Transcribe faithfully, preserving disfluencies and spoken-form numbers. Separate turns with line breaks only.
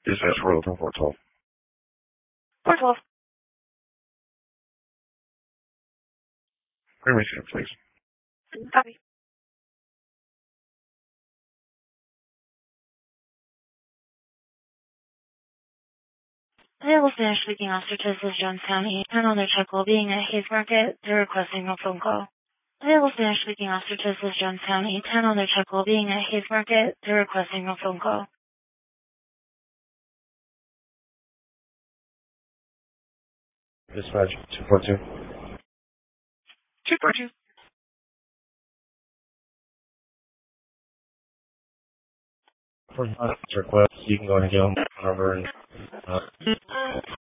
Is that road from four twelve?
four twelve.
Bring me to please.
Copy. Available Spanish speaking officer to assist Jones County. ten on their check while being at Hayes Market. They're requesting a phone call. Available Spanish speaking officer to assist Jones County. ten on their check while being at Hayes Market. They're requesting a phone call.
Dispatch two four two.
two four two.
For request, you can go ahead and get on the number and uh,